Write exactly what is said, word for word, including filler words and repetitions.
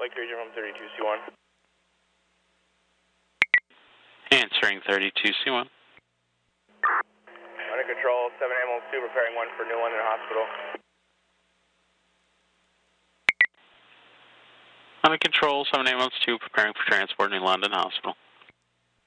Lake Region from thirty-two C one. Answering thirty-two C one. Under control, seven ambulance two, preparing one for New London Hospital. Under control, seven ambulance two, preparing for transport, New London Hospital.